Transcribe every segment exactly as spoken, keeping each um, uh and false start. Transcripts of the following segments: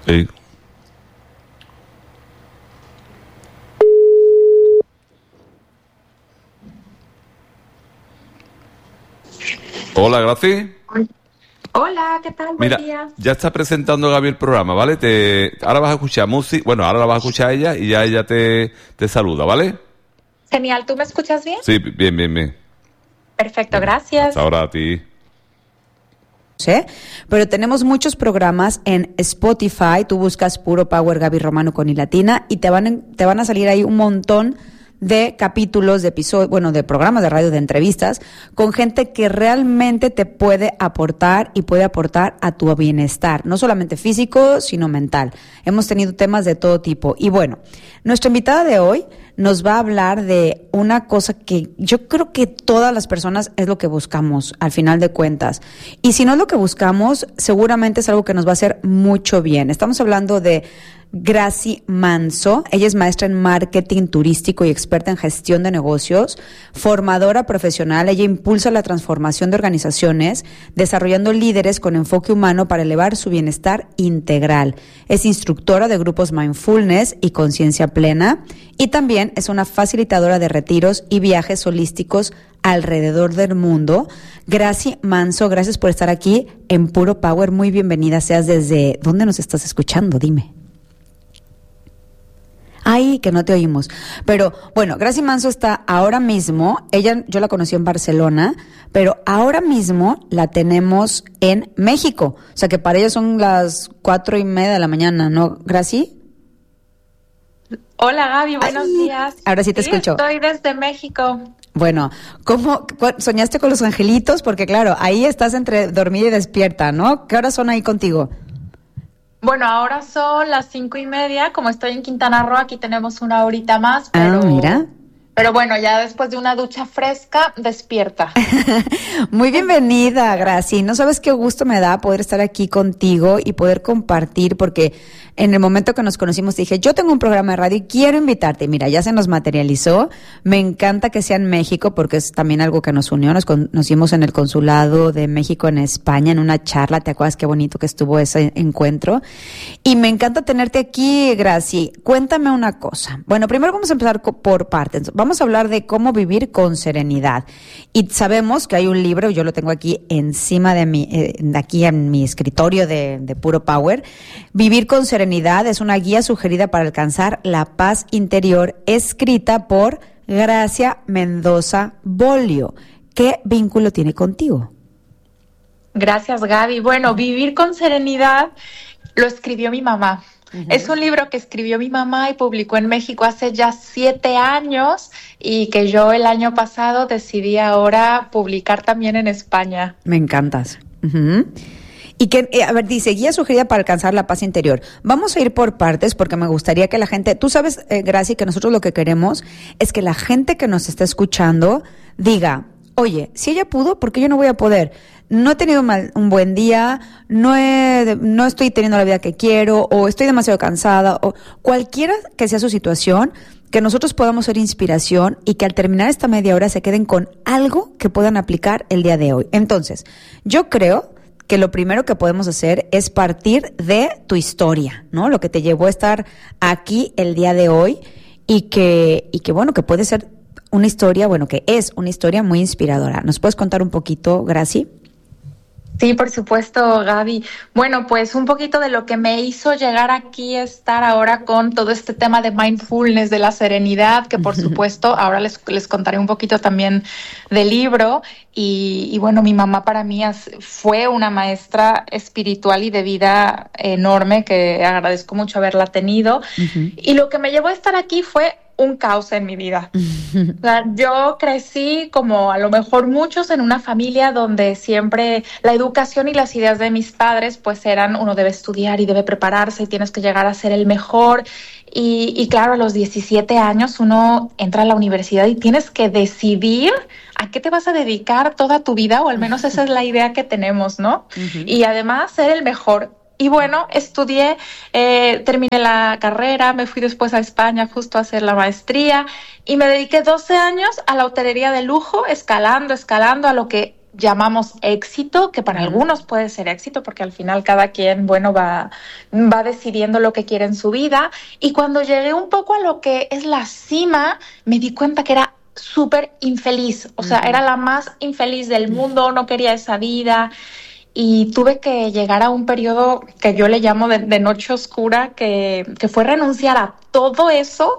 Sí. Hola, Graci. Hola, ¿qué tal? Mira, Buen día. ya está presentando Gaby el programa, ¿vale? Te, ahora vas a escuchar música, bueno, ahora la vas a escuchar ella y ya ella te, te saluda, ¿vale? Genial, ¿tú me escuchas bien? Sí, bien, bien, bien. Perfecto, Venga, gracias. hasta ahora a ti. ¿Eh? Pero tenemos muchos programas en Spotify. Tú buscas Puro Power Gaby Romano con I latina y te van, en, te van a salir ahí un montón de capítulos, de episodios, bueno, de programas de radio, de entrevistas, con gente que realmente te puede aportar y puede aportar a tu bienestar, no solamente físico, sino mental. Hemos tenido temas de todo tipo. Y bueno, nuestra invitada de hoy nos va a hablar de una cosa que yo creo que todas las personas es lo que buscamos al final de cuentas. Y si no es lo que buscamos, seguramente es algo que nos va a hacer mucho bien. Estamos hablando de Graci Manso. Ella es maestra en marketing turístico y experta en gestión de negocios, formadora profesional. Ella impulsa la transformación de organizaciones, desarrollando líderes con enfoque humano para elevar su bienestar integral. Es instructora de grupos mindfulness y conciencia plena, y también es una facilitadora de retiros y viajes holísticos alrededor del mundo. Graci Manso, gracias por estar aquí en Puro Power. Muy bienvenida seas. ¿Desde dónde nos estás escuchando? Dime. Ay, que no te oímos. Pero bueno, Graci Manso está ahora mismo, ella, yo la conocí en Barcelona, pero ahora mismo la tenemos en México. O sea que para ella son las cuatro y media de la mañana, ¿no, Graci? Hola, Gaby, buenos Ay, días. ahora sí te sí, escucho. Estoy desde México. Bueno, ¿cómo soñaste con los angelitos? Porque claro, ahí estás entre dormida y despierta, ¿no? ¿Qué horas son ahí contigo? Bueno, ahora son las cinco y media. Como estoy en Quintana Roo, aquí tenemos una horita más. Pero, ah, mira. Pero bueno, ya después de una ducha fresca, despierta. Muy bienvenida, Graci. No sabes qué gusto me da poder estar aquí contigo y poder compartir, porque en el momento que nos conocimos dije, yo tengo un programa de radio y quiero invitarte. Mira, ya se nos materializó. Me encanta que sea en México porque es también algo que nos unió. Nos conocimos en el Consulado de México en España en una charla. ¿Te acuerdas qué bonito que estuvo ese encuentro? Y me encanta tenerte aquí, Graci. Cuéntame una cosa. Bueno, primero vamos a empezar por partes. Vamos a hablar de cómo vivir con serenidad. Y sabemos que hay un libro, yo lo tengo aquí encima de mi, eh, de aquí en mi escritorio de, de Puro Power. Vivir con serenidad es una guía sugerida para alcanzar la paz interior, escrita por Gracia Mendoza Bolio. ¿Qué vínculo tiene contigo? Gracias, Gaby. Bueno, Vivir con serenidad lo escribió mi mamá. Uh-huh. Es un libro que escribió mi mamá y publicó en México hace ya siete años y que yo el año pasado decidí ahora publicar también en España. Me encantas. Uh-huh. Y que, a ver, dice, guía sugerida para alcanzar la paz interior. Vamos a ir por partes porque me gustaría que la gente, tú sabes, eh, Graci, que nosotros lo que queremos es que la gente que nos está escuchando diga, oye, si ella pudo, ¿por qué yo no voy a poder? No he tenido mal, un buen día, no he, no estoy teniendo la vida que quiero, o estoy demasiado cansada, o cualquiera que sea su situación, que nosotros podamos ser inspiración y que al terminar esta media hora se queden con algo que puedan aplicar el día de hoy. Entonces, yo creo que lo primero que podemos hacer es partir de tu historia, ¿no? Lo que te llevó a estar aquí el día de hoy y que, y que bueno, que puede ser una historia, bueno, que es una historia muy inspiradora. ¿Nos puedes contar un poquito, Graci? Sí, por supuesto, Gaby. Bueno, pues un poquito de lo que me hizo llegar aquí, estar ahora con todo este tema de mindfulness, de la serenidad, que por supuesto ahora les, les contaré un poquito también del libro. Y, y bueno, mi mamá para mí fue una maestra espiritual y de vida enorme, que agradezco mucho haberla tenido. Uh-huh. Y lo que me llevó a estar aquí fue un caos en mi vida. O sea, yo crecí, como a lo mejor muchos, en una familia donde siempre la educación y las ideas de mis padres pues eran, uno debe estudiar y debe prepararse y tienes que llegar a ser el mejor. Y, y claro, a los diecisiete años uno entra a la universidad y tienes que decidir a qué te vas a dedicar toda tu vida, o al menos esa es la idea que tenemos, ¿no? Uh-huh. Y además ser el mejor. Y bueno, estudié, eh, terminé la carrera, me fui después a España justo a hacer la maestría y me dediqué doce años a la hotelería de lujo, escalando, escalando a lo que llamamos éxito, que para algunos puede ser éxito, porque al final cada quien, bueno, va, va decidiendo lo que quiere en su vida. Y cuando llegué un poco a lo que es la cima, me di cuenta que era súper infeliz. O sea, uh-huh. era la más infeliz del mundo, no quería esa vida. Y tuve que llegar a un periodo que yo le llamo de, de noche oscura, que, que fue renunciar a todo eso.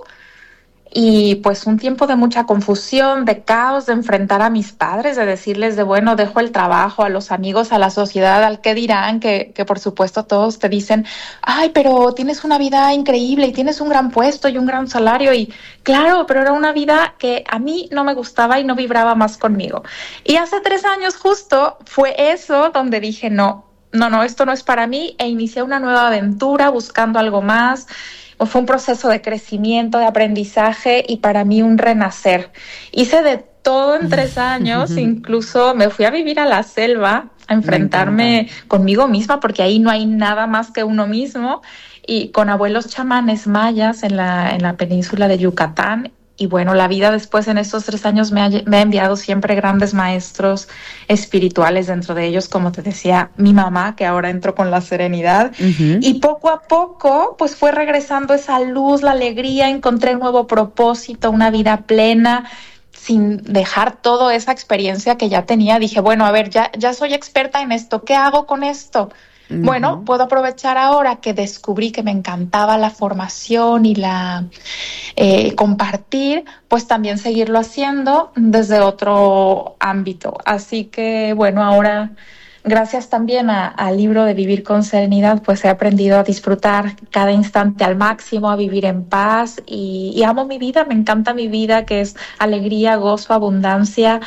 Y pues un tiempo de mucha confusión, de caos, de enfrentar a mis padres, de decirles de, bueno, dejo el trabajo, a los amigos, a la sociedad, al qué dirán, que, que por supuesto todos te dicen, ay, pero tienes una vida increíble y tienes un gran puesto y un gran salario. Y claro, pero era una vida que a mí no me gustaba y no vibraba más conmigo. Y hace tres años justo fue eso donde dije, no, no, no, esto no es para mí, e inicié una nueva aventura buscando algo más. Fue un proceso de crecimiento, de aprendizaje y para mí un renacer. Hice de todo en tres años, incluso me fui a vivir a la selva, a enfrentarme conmigo misma, porque ahí no hay nada más que uno mismo, y con abuelos chamanes mayas en la, en la península de Yucatán. Y bueno, la vida después en estos tres años me ha, me ha enviado siempre grandes maestros espirituales, dentro de ellos, como te decía, mi mamá, que ahora entro con la serenidad. Uh-huh. Y poco a poco, pues fue regresando esa luz, la alegría, encontré un nuevo propósito, una vida plena, sin dejar toda esa experiencia que ya tenía. Dije, bueno, a ver, ya, ya soy experta en esto, ¿qué hago con esto? Uh-huh. Bueno, puedo aprovechar ahora que descubrí que me encantaba la formación y la eh, compartir, pues también seguirlo haciendo desde otro ámbito. Así que, bueno, ahora, gracias también al libro de Vivir con Serenidad, pues he aprendido a disfrutar cada instante al máximo, a vivir en paz y, y amo mi vida, me encanta mi vida, que es alegría, gozo, abundancia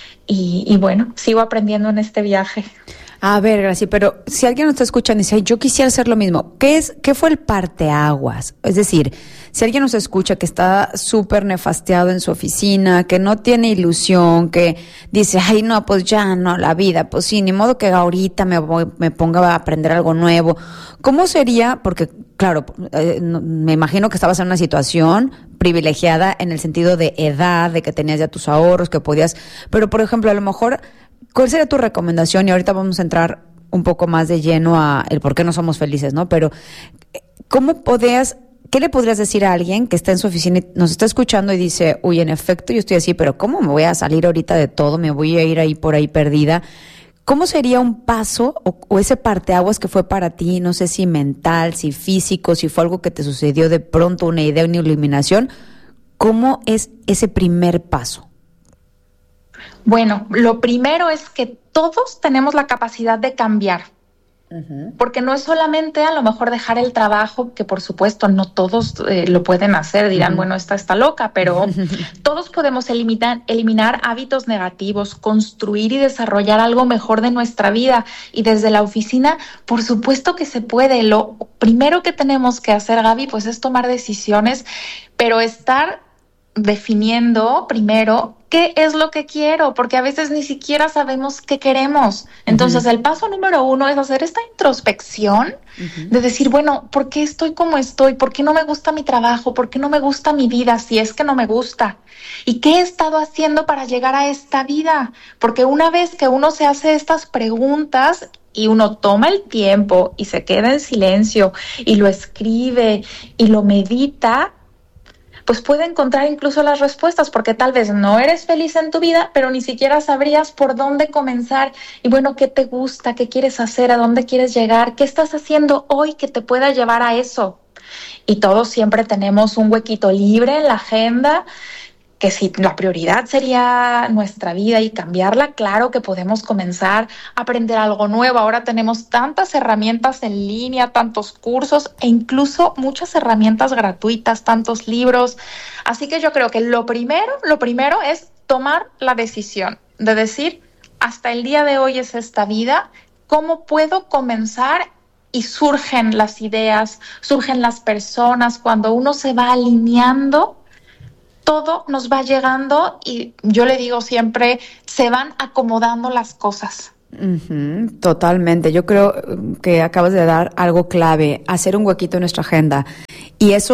y, y bueno, sigo aprendiendo en este viaje. A ver, Gracie, pero si alguien nos está escuchando y dice, yo quisiera hacer lo mismo, ¿qué es, qué fue el parteaguas? Es decir, si alguien nos escucha que está súper nefasteado en su oficina, que no tiene ilusión, que dice, ay, no, pues ya no, la vida, pues sí, ni modo que ahorita me voy, me ponga a aprender algo nuevo. ¿Cómo sería? Porque, claro, eh, no, me imagino que estabas en una situación privilegiada en el sentido de edad, de que tenías ya tus ahorros, que podías, pero por ejemplo, a lo mejor, ¿cuál sería tu recomendación? Y ahorita vamos a entrar un poco más de lleno a el por qué no somos felices, ¿no? Pero, ¿cómo podías, qué le podrías decir a alguien que está en su oficina y nos está escuchando y dice, uy, en efecto, yo estoy así, pero ¿cómo me voy a salir ahorita de todo? Me voy a ir ahí por ahí perdida. ¿Cómo sería un paso o, o ese parteaguas que fue para ti? No sé si mental, si físico, si fue algo que te sucedió de pronto, una idea, una iluminación. ¿Cómo es ese primer paso? Bueno, lo primero es que todos tenemos la capacidad de cambiar, uh-huh. porque no es solamente a lo mejor dejar el trabajo, que por supuesto no todos eh, lo pueden hacer, dirán, uh-huh. bueno, esta está loca, pero todos podemos eliminar, eliminar hábitos negativos, construir y desarrollar algo mejor de nuestra vida. Y desde la oficina, por supuesto que se puede. Lo primero que tenemos que hacer, Gaby, pues es tomar decisiones, pero estar definiendo primero qué es lo que quiero, porque a veces ni siquiera sabemos qué queremos. Entonces, uh-huh. el paso número uno es hacer esta introspección uh-huh. de decir, bueno, ¿por qué estoy como estoy? ¿Por qué no me gusta mi trabajo? ¿Por qué no me gusta mi vida? Si es que no me gusta. ¿Y qué he estado haciendo para llegar a esta vida? Porque una vez que uno se hace estas preguntas y uno toma el tiempo y se queda en silencio y lo escribe y lo medita, pues puede encontrar incluso las respuestas, porque tal vez no eres feliz en tu vida, pero ni siquiera sabrías por dónde comenzar. Y bueno, ¿qué te gusta? ¿Qué quieres hacer? ¿A dónde quieres llegar? ¿Qué estás haciendo hoy que te pueda llevar a eso? Y todos siempre tenemos un huequito libre en la agenda, que si la prioridad sería nuestra vida y cambiarla, claro que podemos comenzar a aprender algo nuevo. Ahora tenemos tantas herramientas en línea, tantos cursos e incluso muchas herramientas gratuitas, tantos libros. Así que yo creo que lo primero, lo primero es tomar la decisión de decir, hasta el día de hoy es esta vida, ¿cómo puedo comenzar? Y surgen las ideas, surgen las personas, cuando uno se va alineando, todo nos va llegando y yo le digo siempre, se van acomodando las cosas. Uh-huh, totalmente. Yo creo que acabas de dar algo clave, hacer un huequito en nuestra agenda. Y eso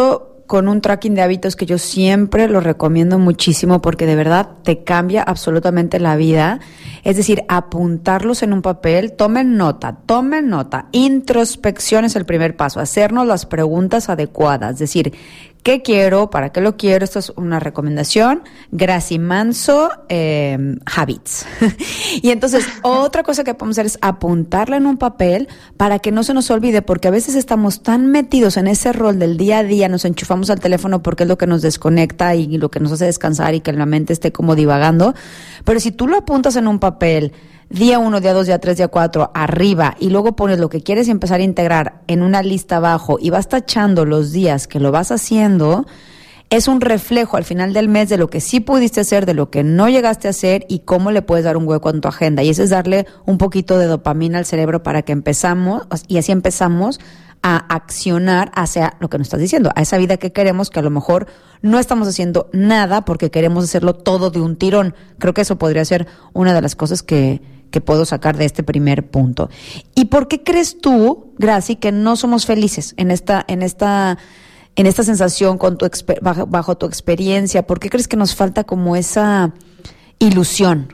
con un tracking de hábitos que yo siempre lo recomiendo muchísimo porque de verdad te cambia absolutamente la vida. Es decir, apuntarlos en un papel, tomen nota, tomen nota. Introspección es el primer paso, hacernos las preguntas adecuadas, es decir, ¿qué quiero? ¿Para qué lo quiero? Esto es una recomendación. Gracie Manso, eh, Habits. Y entonces, otra cosa que podemos hacer es apuntarla en un papel para que no se nos olvide, porque a veces estamos tan metidos en ese rol del día a día, nos enchufamos al teléfono porque es lo que nos desconecta y lo que nos hace descansar y que la mente esté como divagando. Pero si tú lo apuntas en un papel, día uno, día dos, día tres, día cuatro, arriba, y luego pones lo que quieres y empezar a integrar en una lista abajo y vas tachando los días que lo vas haciendo, es un reflejo al final del mes de lo que sí pudiste hacer, de lo que no llegaste a hacer y cómo le puedes dar un hueco en tu agenda. Y eso es darle un poquito de dopamina al cerebro para que empezamos, y así empezamos a accionar hacia lo que nos estás diciendo, a esa vida que queremos, que a lo mejor no estamos haciendo nada porque queremos hacerlo todo de un tirón. Creo que eso podría ser una de las cosas que que puedo sacar de este primer punto. ¿Y por qué crees tú, Gracie, que no somos felices en esta, en esta, en esta sensación con tu exper- bajo, bajo tu experiencia? ¿Por qué crees que nos falta como esa ilusión?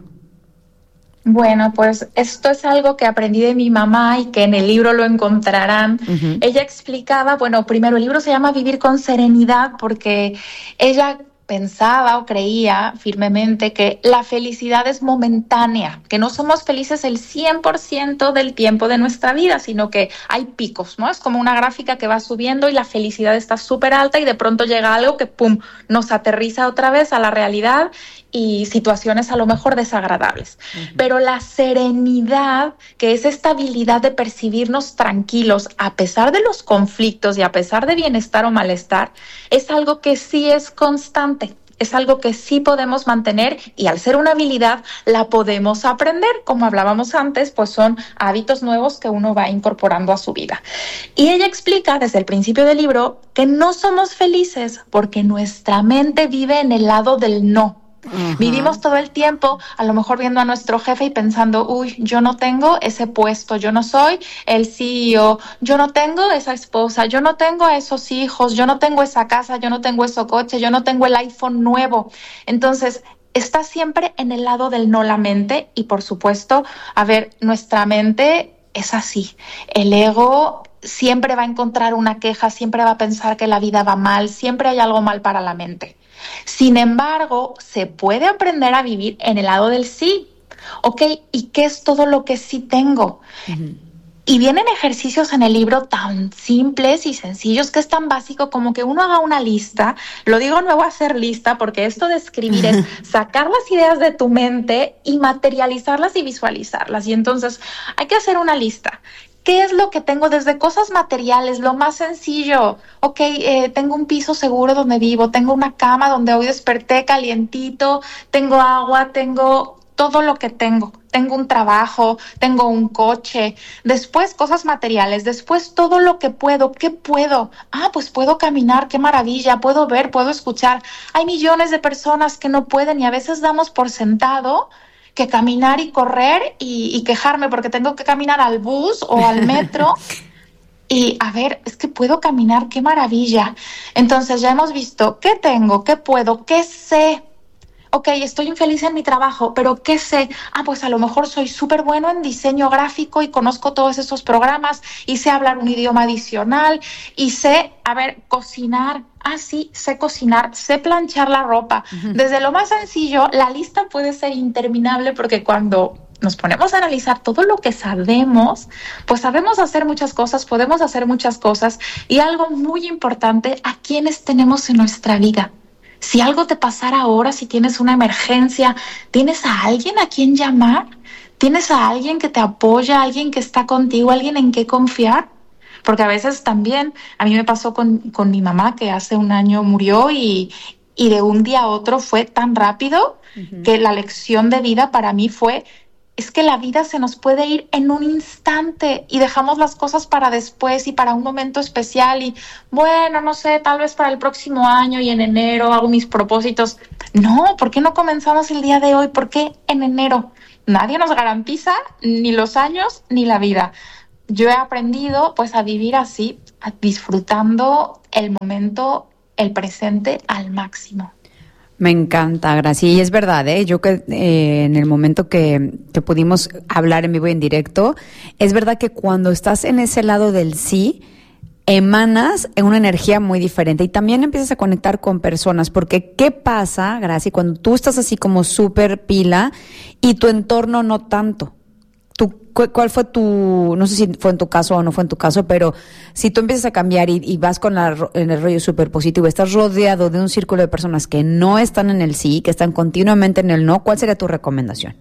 Bueno, pues esto es algo que aprendí de mi mamá y que en el libro lo encontrarán. Uh-huh. Ella explicaba, bueno, primero el libro se llama Vivir con Serenidad porque ella pensaba o creía firmemente que la felicidad es momentánea, que no somos felices el cien por ciento del tiempo de nuestra vida, sino que hay picos, ¿no? Es como una gráfica que va subiendo y la felicidad está súper alta y de pronto llega algo que, pum, nos aterriza otra vez a la realidad y situaciones a lo mejor desagradables. Uh-huh. Pero la serenidad, que es esta habilidad de percibirnos tranquilos a pesar de los conflictos y a pesar de bienestar o malestar, es algo que sí es constante. Es algo que sí podemos mantener y al ser una habilidad la podemos aprender. Como hablábamos antes, pues son hábitos nuevos que uno va incorporando a su vida. Y ella explica desde el principio del libro que no somos felices porque nuestra mente vive en el lado del no. Uh-huh. Vivimos todo el tiempo a lo mejor viendo a nuestro jefe y pensando, uy, yo no tengo ese puesto, yo no soy el C E O, yo no tengo esa esposa, yo no tengo esos hijos, yo no tengo esa casa, yo no tengo ese coche, yo no tengo el iPhone nuevo. Entonces, está siempre en el lado del no la mente y por supuesto, a ver, nuestra mente es así. El ego siempre va a encontrar una queja, siempre va a pensar que la vida va mal, siempre hay algo mal para la mente. Sin embargo, se puede aprender a vivir en el lado del sí. Ok, ¿y qué es todo lo que sí tengo? Uh-huh. Y vienen ejercicios en el libro tan simples y sencillos que es tan básico como que uno haga una lista. Lo digo, no voy a hacer lista porque esto de escribir es sacar las ideas de tu mente y materializarlas y visualizarlas. Y entonces hay que hacer una lista. ¿Qué es lo que tengo? Desde cosas materiales, lo más sencillo. Ok, eh, tengo un piso seguro donde vivo, tengo una cama donde hoy desperté calientito, tengo agua, tengo todo lo que tengo. Tengo un trabajo, tengo un coche. Después, cosas materiales. Después, todo lo que puedo. ¿Qué puedo? Ah, pues puedo caminar, qué maravilla. Puedo ver, puedo escuchar. Hay millones de personas que no pueden y a veces damos por sentado que caminar y correr y, y quejarme porque tengo que caminar al bus o al metro. Y a ver, es que puedo caminar, qué maravilla. Entonces ya hemos visto qué tengo, qué puedo, qué sé. Ok, estoy infeliz en mi trabajo, pero ¿qué sé? Ah, pues a lo mejor soy súper bueno en diseño gráfico y conozco todos esos programas y sé hablar un idioma adicional y sé, a ver, cocinar. Ah, sí, sé cocinar, sé planchar la ropa. Uh-huh. Desde lo más sencillo, la lista puede ser interminable porque cuando nos ponemos a analizar todo lo que sabemos, pues sabemos hacer muchas cosas, podemos hacer muchas cosas y algo muy importante, ¿a quiénes tenemos en nuestra vida? Si algo te pasara ahora, si tienes una emergencia, ¿tienes a alguien a quien llamar? ¿Tienes a alguien que te apoya, alguien que está contigo, alguien en que confiar? Porque a veces también, a mí me pasó con, con mi mamá, que hace un año murió y, y de un día a otro fue tan rápido uh-huh. que la lección de vida para mí fue, es que la vida se nos puede ir en un instante y dejamos las cosas para después y para un momento especial y bueno, no sé, tal vez para el próximo año y en enero hago mis propósitos. No, ¿por qué no comenzamos el día de hoy? ¿Por qué en enero? Nadie nos garantiza ni los años ni la vida. Yo he aprendido pues a vivir así, a disfrutando el momento el presente al máximo. Me encanta, Gracia. Y es verdad, ¿eh? Yo que eh, en el momento que, que pudimos hablar en vivo y en directo, es verdad que cuando estás en ese lado del sí, emanas en una energía muy diferente y también empiezas a conectar con personas, porque ¿qué pasa, Gracia, cuando tú estás así como súper pila y tu entorno no tanto? ¿Tú, cu- ¿Cuál fue tu, no sé si fue en tu caso o no fue en tu caso, pero si tú empiezas a cambiar y, y vas con la, ro- en el rollo súper positivo, estás rodeado de un círculo de personas que no están en el sí, que están continuamente en el no, ¿cuál sería tu recomendación?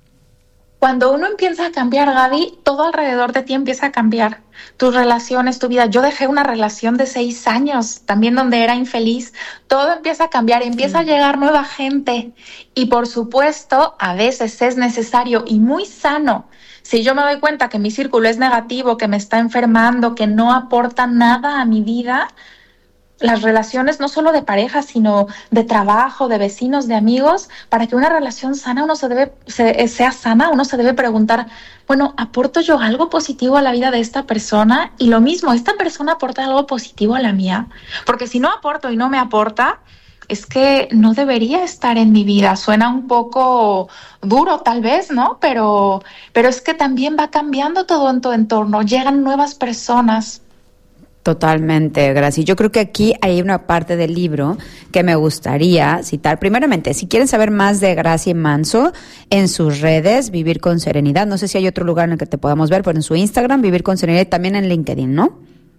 Cuando uno empieza a cambiar, Gaby, todo alrededor de ti empieza a cambiar. Tus relaciones, tu vida. Yo dejé una relación de seis años, también donde era infeliz. Todo empieza a cambiar, empieza sí. a llegar nueva gente. Y por supuesto, a veces es necesario y muy sano. Si yo me doy cuenta que mi círculo es negativo, que me está enfermando, que no aporta nada a mi vida, las relaciones no solo de pareja, sino de trabajo, de vecinos, de amigos, para que una relación sana uno se debe, se, sea sana, uno se debe preguntar, bueno, ¿aporto yo algo positivo a la vida de esta persona? Y lo mismo, ¿esta persona aporta algo positivo a la mía? Porque si no aporto y no me aporta, es que no debería estar en mi vida. Suena un poco duro tal vez, ¿no? Pero, pero es que también va cambiando todo en tu entorno, llegan nuevas personas. Totalmente, Gracia. Yo creo que aquí hay una parte del libro que me gustaría citar. Primeramente, si quieren saber más de Gracia Manso, en sus redes, Vivir con Serenidad. No sé si hay otro lugar en el que te podamos ver, pero en su Instagram, Vivir con Serenidad, y también en LinkedIn, ¿no?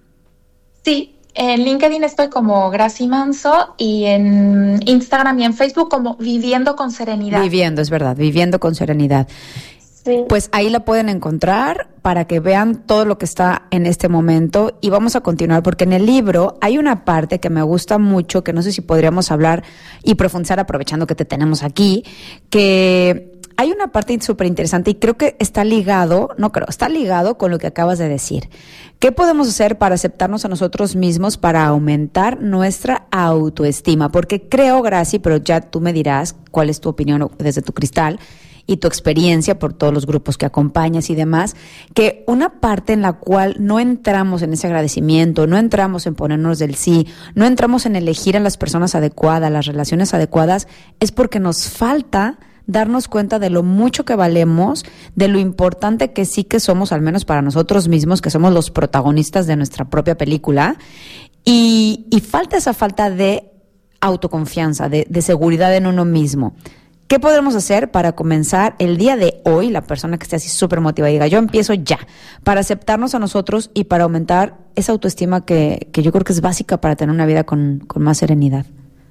Sí, en LinkedIn estoy como Gracia Manso y en Instagram y en Facebook como Viviendo con Serenidad. Viviendo, es verdad, Viviendo con Serenidad. Sí. Pues ahí la pueden encontrar para que vean todo lo que está en este momento y vamos a continuar porque en el libro hay una parte que me gusta mucho, que no sé si podríamos hablar y profundizar aprovechando que te tenemos aquí, que hay una parte súper interesante y creo que está ligado, no creo, está ligado con lo que acabas de decir. ¿Qué podemos hacer para aceptarnos a nosotros mismos, para aumentar nuestra autoestima? Porque creo, Gracia, pero ya tú me dirás cuál es tu opinión desde tu cristal y tu experiencia por todos los grupos que acompañas y demás, que una parte en la cual no entramos en ese agradecimiento, no entramos en ponernos del sí, no entramos en elegir a las personas adecuadas, las relaciones adecuadas, es porque nos falta darnos cuenta de lo mucho que valemos, de lo importante que sí que somos, al menos para nosotros mismos, que somos los protagonistas de nuestra propia película, y, y falta esa falta de autoconfianza, de, de seguridad en uno mismo. ¿Qué podemos hacer para comenzar el día de hoy, la persona que esté así súper motivada y diga, yo empiezo ya, para aceptarnos a nosotros y para aumentar esa autoestima que, que yo creo que es básica para tener una vida con, con más serenidad?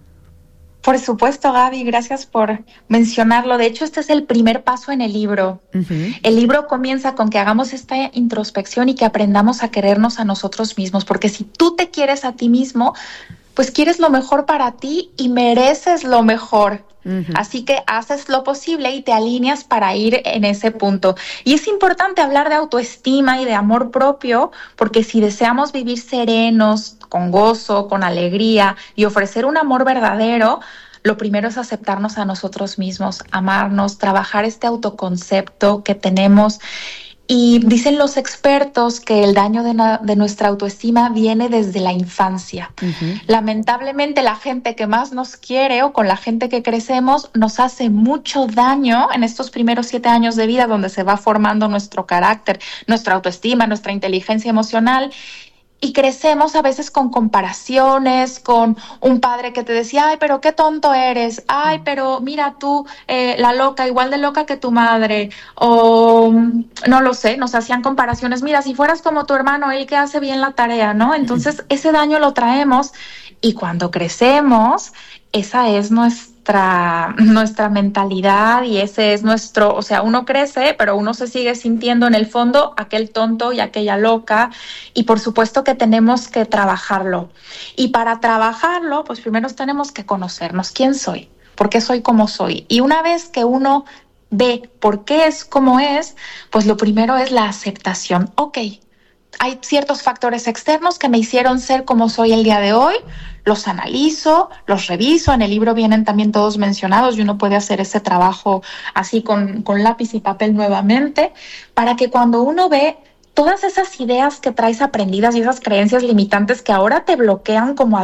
Por supuesto, Gaby, gracias por mencionarlo. De hecho, este es el primer paso en el libro. Uh-huh. El libro comienza con que hagamos esta introspección y que aprendamos a querernos a nosotros mismos, porque si tú te quieres a ti mismo, pues quieres lo mejor para ti y mereces lo mejor. Uh-huh. Así que haces lo posible y te alineas para ir en ese punto. Y es importante hablar de autoestima y de amor propio, porque si deseamos vivir serenos, con gozo, con alegría y ofrecer un amor verdadero, lo primero es aceptarnos a nosotros mismos, amarnos, trabajar este autoconcepto que tenemos. Y dicen los expertos que el daño de, na- de nuestra autoestima viene desde la infancia. Uh-huh. Lamentablemente, la gente que más nos quiere o con la gente que crecemos nos hace mucho daño en estos primeros siete años de vida donde se va formando nuestro carácter, nuestra autoestima, nuestra inteligencia emocional. Y crecemos a veces con comparaciones, con un padre que te decía, ay, pero qué tonto eres, ay, pero mira tú, eh, la loca, igual de loca que tu madre, o no lo sé, nos hacían comparaciones, mira, si fueras como tu hermano, él que hace bien la tarea, ¿no? Entonces, uh-huh. ese daño lo traemos y cuando crecemos, esa es nuestra... Nuestra, nuestra mentalidad y ese es nuestro, o sea, uno crece, pero uno se sigue sintiendo en el fondo aquel tonto y aquella loca y por supuesto que tenemos que trabajarlo. Y para trabajarlo, pues primero tenemos que conocernos. ¿Quién soy? ¿Por qué soy como soy? Y una vez que uno ve por qué es como es, pues lo primero es la aceptación. Ok, hay ciertos factores externos que me hicieron ser como soy el día de hoy, los analizo, los reviso, en el libro vienen también todos mencionados y uno puede hacer ese trabajo así con, con lápiz y papel nuevamente, para que cuando uno ve todas esas ideas que traes aprendidas y esas creencias limitantes que ahora te bloquean como